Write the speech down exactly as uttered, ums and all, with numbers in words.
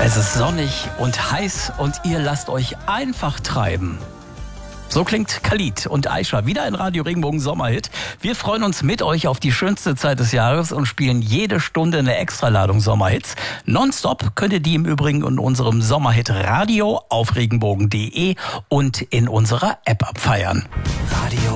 Es ist sonnig und heiß und ihr lasst euch einfach treiben. So klingt Khalid und Aisha wieder in Radio Regenbogen Sommerhit. Wir freuen uns mit euch auf die schönste Zeit des Jahres und spielen jede Stunde eine Extraladung Sommerhits. Nonstop könnt ihr die im Übrigen in unserem Sommerhit Radio auf regenbogen punkt de und in unserer App abfeiern. Radio